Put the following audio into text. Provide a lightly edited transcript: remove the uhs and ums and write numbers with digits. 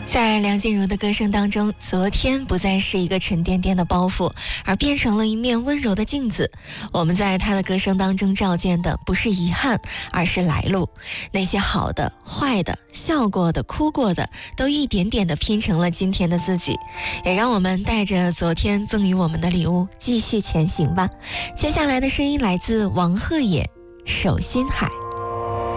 在梁静茹的歌声当中，昨天不再是一个沉甸甸的包袱，而变成了一面温柔的镜子。我们在她的歌声当中照见的不是遗憾，而是来路。那些好的、坏的、笑过的、哭过的，都一点点的拼成了今天的自己。也让我们带着昨天赠予我们的礼物继续前行吧。接下来的声音来自王鹤野，《手心海》。